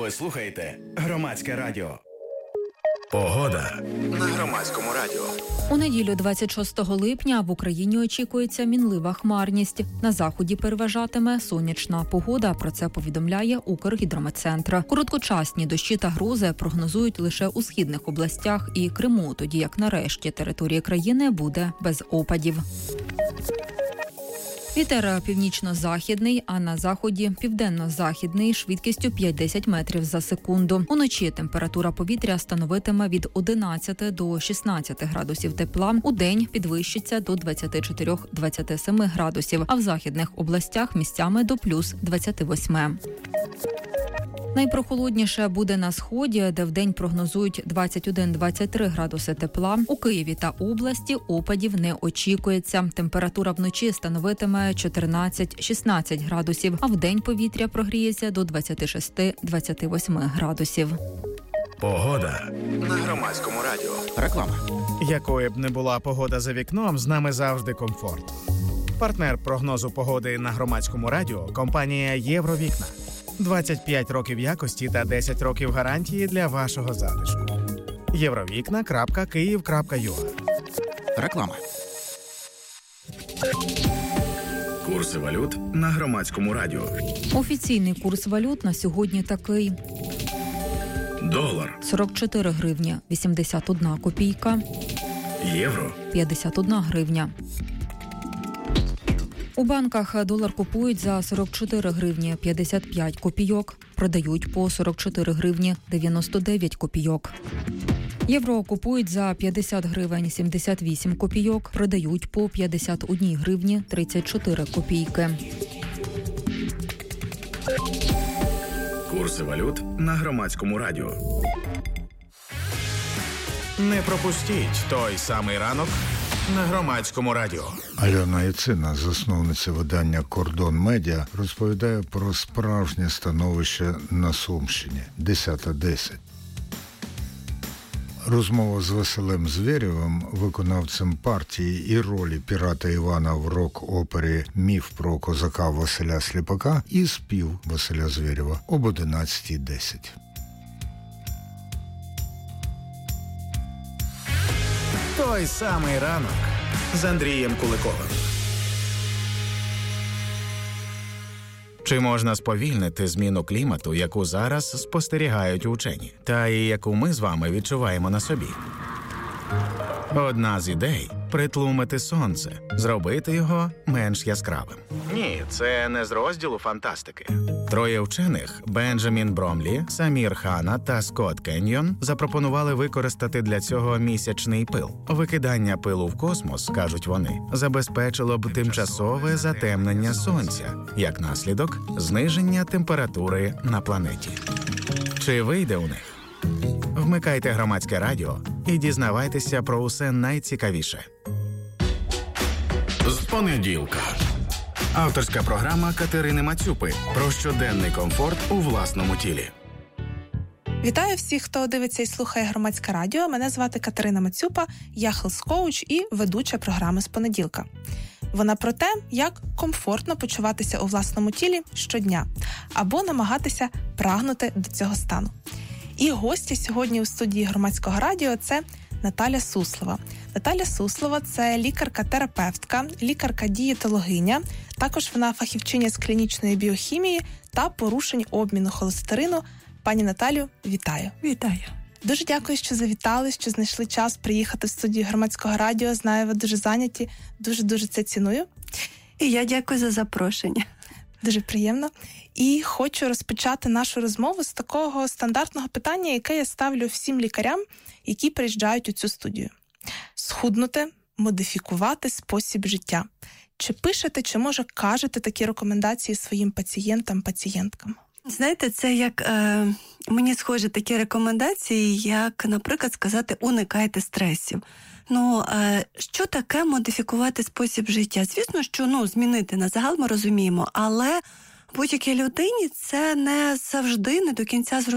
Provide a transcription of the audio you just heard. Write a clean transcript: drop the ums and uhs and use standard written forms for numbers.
Ви слухаєте Громадське радіо. Погода на Громадському радіо. У неділю 26 липня в Україні очікується мінлива хмарність. На заході переважатиме сонячна погода, про це повідомляє Укргідрометцентр. Короткочасні дощі та грози прогнозують лише у східних областях і Криму, тоді як на решті території країни буде без опадів. Вітер північно-західний, а на заході південно-західний швидкістю 5-10 метрів за секунду. Уночі температура повітря становитиме від 11 до 16 градусів тепла. Удень підвищиться до 24-27 градусів, а в західних областях місцями до плюс 28. Найпрохолодніше буде на сході, де вдень прогнозують 21-23 градуси тепла. У Києві та області опадів не очікується. Температура вночі становитиме 14-16 градусів, а вдень повітря прогріється до 26-28 градусів. Погода на Громадському радіо. Реклама. Якою б не була погода за вікном, з нами завжди комфорт. Партнер прогнозу погоди на Громадському радіо – компанія «Євровікна». 25 років якості та 10 років гарантії для вашого затишку. Євровікна.Київ.ua. Реклама. Курси валют на Громадському радіо. Офіційний курс валют на сьогодні такий. Долар 44 гривні 81 копійка. Євро 51 гривня. У банках долар купують за 44 гривні 55 копійок, продають по 44 гривні 99 копійок. Євро купують за 50 гривень 78 копійок, продають по 51 гривні 34 копійки. Курси валют на Громадському радіо. Не пропустіть той самий ранок на Громадському радіо. Альона Яцина, засновниця видання «Кордон Медіа», розповідає про справжнє становище на Сумщині. 10:10. Розмова з Василем Звєрєвим, виконавцем партії і ролі пірата Івана в рок-опері «Міф про козака Василя Сліпака» і спів Василя Звєрєва об 11:10. Той самий ранок з Андрієм Куликовим. Чи можна сповільнити зміну клімату, яку зараз спостерігають учені, та і яку ми з вами відчуваємо на собі? Одна з ідей – притлумити сонце, зробити його менш яскравим. Ні, це не з розділу фантастики. Троє вчених – Бенджамін Бромлі, Самір Хана та Скотт Кеньйон – запропонували використати для цього місячний пил. Викидання пилу в космос, кажуть вони, забезпечило б тимчасове затемнення сонця, як наслідок – зниження температури на планеті. Чи вийде у них? Вмикайте Громадське радіо і дізнавайтеся про усе найцікавіше. З понеділка. Авторська програма Катерини Мацюпи про щоденний комфорт у власному тілі. Вітаю всіх, хто дивиться і слухає Громадське радіо. Мене звати Катерина Мацюпа, я хелс-коуч і ведуча програми «З понеділка». Вона про те, як комфортно почуватися у власному тілі щодня, або намагатися прагнути до цього стану. І гості сьогодні у студії Громадського радіо – це Наталя Суслова. Наталя Суслова – це лікарка-терапевтка, лікарка-дієтологиня, також вона фахівчиня з клінічної біохімії та порушень обміну холестерину. Пані Наталю, вітаю. Вітаю. Дуже дякую, що завітали, що знайшли час приїхати в студію Громадського радіо. Знаю, ви дуже зайняті, дуже-дуже це ціную. І я дякую за запрошення. Дуже приємно. І хочу розпочати нашу розмову з такого стандартного питання, яке я ставлю всім лікарям, які приїжджають у цю студію. Схуднути, модифікувати спосіб життя. Чи пишете, чи, може, кажете такі рекомендації своїм пацієнтам, пацієнткам? Знаєте, це як, мені схожі такі рекомендації, як, наприклад, сказати, уникайте стресів. Що таке модифікувати спосіб життя? Звісно, що, змінити на загал ми розуміємо, але будь-якій людині це не завжди, не до кінця зрозуміло.